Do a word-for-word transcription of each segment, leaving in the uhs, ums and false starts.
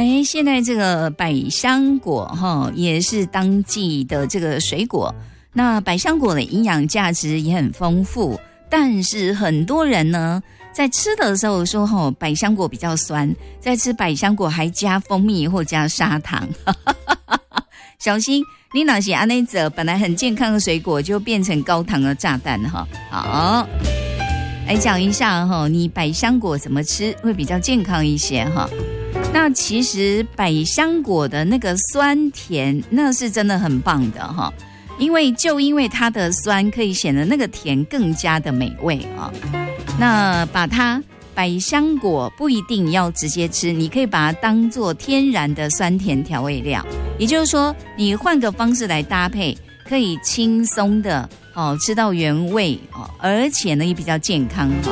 哎，现在这个百香果哈也是当季的这个水果，那百香果的营养价值也很丰富，但是很多人呢在吃的时候说吼，百香果比较酸，在吃百香果还加蜂蜜或加砂糖，小心你哪些安内者本来很健康的水果就变成高糖的炸弹哈。好，来讲一下哈，你百香果怎么吃会比较健康一些哈。那其实百香果的那个酸甜那是真的很棒的哈，因为就因为它的酸可以显得那个甜更加的美味啊。那把它百香果不一定要直接吃，你可以把它当作天然的酸甜调味料，也就是说你换个方式来搭配，可以轻松的哦吃到原味哦，而且呢也比较健康哈。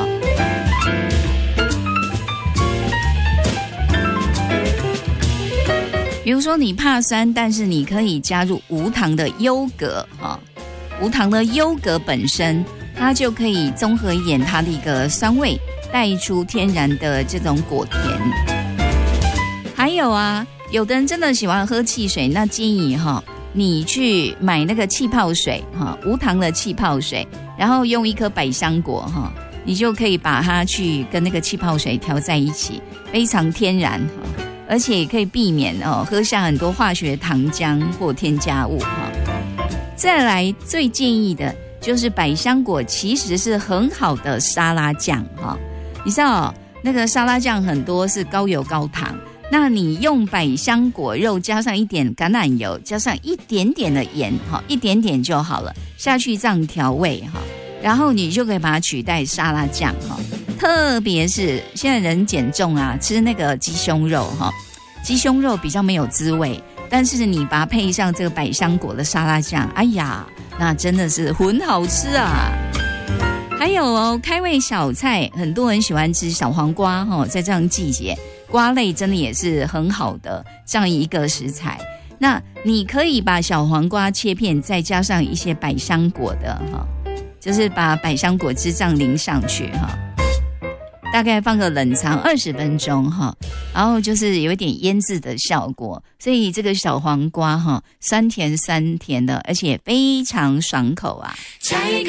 比如说你怕酸，但是你可以加入无糖的优格哈，无糖的优格本身它就可以综合一点它的一个酸味，带出天然的这种果甜。还有啊，有的人真的喜欢喝汽水，那建议哈你去买那个气泡水哈，无糖的气泡水，然后用一颗百香果哈，你就可以把它去跟那个气泡水调在一起，非常天然哈。而且也可以避免哦喝下很多化学糖浆或添加物哈。再来最建议的就是百香果其实是很好的沙拉酱哈。你知道那个沙拉酱很多是高油高糖，那你用百香果肉加上一点橄榄油，加上一点点的盐哈，一点点就好了，下去这样调味哈，然后你就可以把它取代沙拉酱哈。特别是现在人减重啊，吃那个鸡胸肉哈，鸡胸肉比较没有滋味，但是你把它配上这个百香果的沙拉酱，哎呀，那真的是很好吃啊！还有哦，开胃小菜，很多人喜欢吃小黄瓜哈，在这样季节，瓜类真的也是很好的这样一个食材。那你可以把小黄瓜切片，再加上一些百香果的哈，就是把百香果汁这样淋上去哈。大概放个冷藏二十分钟哈，然后就是有一点腌制的效果，所以这个小黄瓜哈，酸甜酸甜的，而且非常爽口啊。